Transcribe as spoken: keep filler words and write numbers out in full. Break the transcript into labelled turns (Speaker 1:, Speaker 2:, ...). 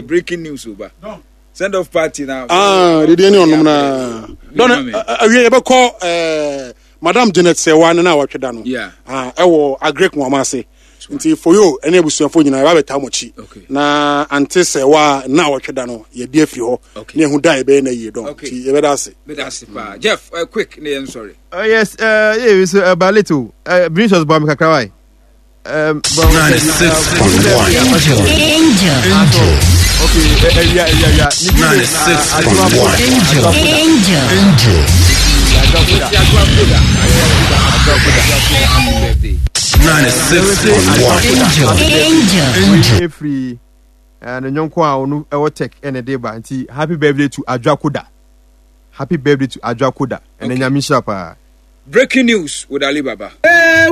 Speaker 1: breaking news over. Send off party now.
Speaker 2: Ah, the any on na. Don't we ever call uh Madam Janet Sewa na wa tweda no.
Speaker 1: Yeah.
Speaker 2: Ah, e wo agrek mo amase. Nti for you ene abusuafo nyina ba beta mochi. Na ante Sewa na wa tweda no ye bi afi ho. Na ehu dai be na yie don. Nti ye be da se.
Speaker 1: Be da se pa. Jeff, uh, quick, I'm sorry.
Speaker 3: Oh uh, yes, uh yeah, so about little. Uh brings us bomb kakrawai. Um
Speaker 4: ninety-six point one Angel. Angel. Angel.
Speaker 3: Okay, uh, yeah, yeah, yeah.
Speaker 4: ninety-six point one Angel. Angel. Angel. ninety-six point one Angel.
Speaker 3: Angel. Angel. Free. And nyonko a onu e wo tech ene dey ba nti happy birthday to Adwakoda. Happy birthday to Adwakoda. And nyamisha pa.
Speaker 1: Breaking news with Alibaba. Hey,